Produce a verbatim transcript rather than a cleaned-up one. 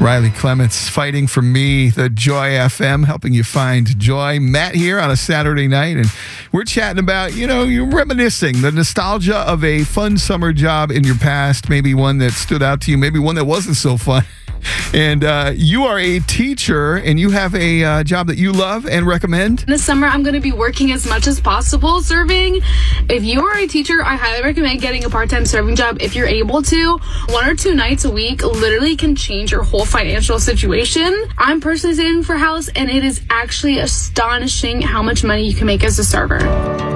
Riley Clements fighting for me, the Joy F M, helping you find joy. Matt here on a Saturday night, and we're chatting about, you know, you're reminiscing, the nostalgia of a fun summer job in your past, maybe one that stood out to you, maybe one that wasn't so fun. And uh, you are a teacher, and you have a uh, job that you love and recommend? This summer, I'm going to be working as much as possible serving. If you are a teacher, I highly recommend getting a part-time serving job if you're able to. One or two nights a week literally can change your whole financial situation. I'm personally saving for house, and it is actually astonishing how much money you can make as a server.